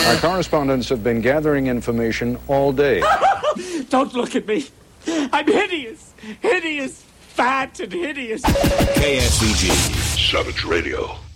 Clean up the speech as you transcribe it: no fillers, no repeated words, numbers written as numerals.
Our correspondents have been gathering information all day. Don't look at me. I'm hideous. Hideous, fat, and hideous. KSVG. Savage Radio.